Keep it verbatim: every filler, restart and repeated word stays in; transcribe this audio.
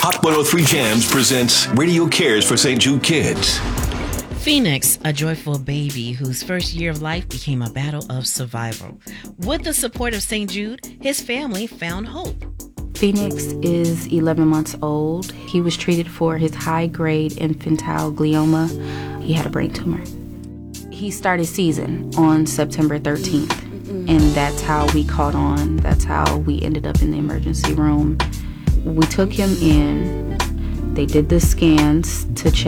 Hot one oh three Jams presents Radio Cares for Saint Jude Kids. Phoenix, a joyful baby whose first year of life became a battle of survival. With the support of Saint Jude, his family found hope. Phoenix is eleven months old. He was treated for his high-grade infantile glioma. He had a brain tumor. He started season on September thirteenth, and that's how we caught on. That's how we ended up in the emergency room. We took him in. They did the scans to check